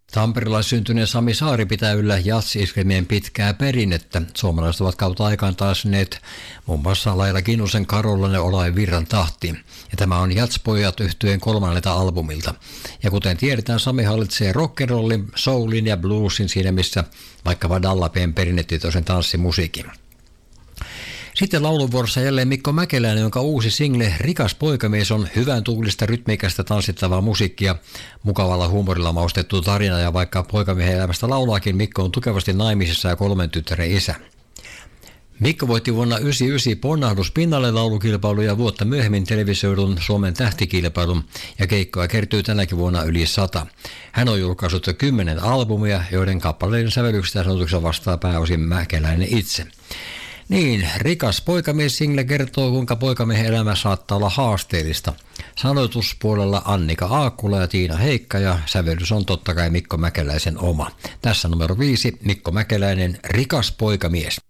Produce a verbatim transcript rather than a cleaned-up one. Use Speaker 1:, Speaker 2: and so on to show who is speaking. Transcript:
Speaker 1: Tampereella syntyneen Sami Saari pitää yllä jazz-iskelmien pitkää perinnettä. Suomalaiset ovat kautta aikaan taasneet muun muassa Laila Kinnusen, Karolan ja Olain Virran tahtiin. Ja tämä on Jatspojat -yhtyeen kolmannelta albumilta. Ja kuten tiedetään, Sami hallitsee rock'n'rollin, soulin ja bluesin siinä, missä vaikkapa Dallapien perinnetietoisen tanssimusiikin. Sitten lauluvuorossa jälleen Mikko Mäkeläinen, jonka uusi single Rikas poikamies on hyvän tuulista, rytmikästä tanssittavaa musiikkia, mukavalla huumorilla maustettu tarina, ja vaikka poikamiehen elämästä laulaakin, Mikko on tukevasti naimisissa ja kolmen tyttären isä. Mikko voitti vuonna yhdeksänkymmentäyhdeksän Ponnahdus pinnalle -laulukilpailun ja vuotta myöhemmin televisioidun Suomen tähtikilpailun, ja keikkoja kertyy tänäkin vuonna yli sata. Hän on julkaissut jo kymmenen albumia, joiden kappaleiden sävellyksistä ja sanotuksesta vastaa pääosin Mäkeläinen itse. Niin, Rikas poikamies-single kertoo, kuinka poikamiehen elämä saattaa olla haasteellista. Sanoituspuolella Annika Aakkula ja Tiina Heikka, ja sävellys on totta kai Mikko Mäkeläisen oma. Tässä numero viisi, Mikko Mäkeläinen, Rikas poikamies.